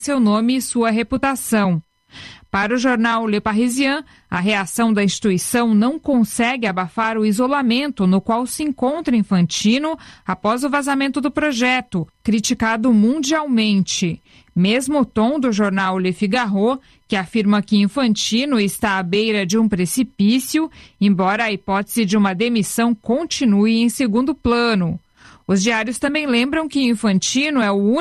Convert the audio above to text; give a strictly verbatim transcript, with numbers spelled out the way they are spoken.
seu nome e sua reputação. Para o jornal Le Parisien, a reação da instituição não consegue abafar o isolamento no qual se encontra Infantino após o vazamento do projeto, criticado mundialmente. Mesmo o tom do jornal Le Figaro, que afirma que Infantino está à beira de um precipício, embora a hipótese de uma demissão continue em segundo plano. Os diários também lembram que Infantino é o único